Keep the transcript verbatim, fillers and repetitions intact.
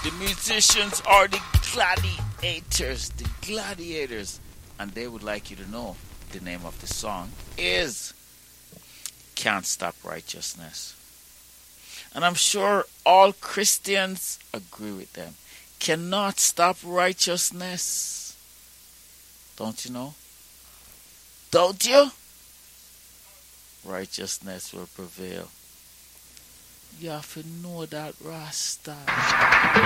The musicians are the gladiators. The gladiators. And they would like you to know the name of the song is Can't Stop Righteousness. And I'm sure all Christians agree with them. Cannot stop righteousness. Don't you know? Don't you? Righteousness will prevail. You have to know that, Rasta.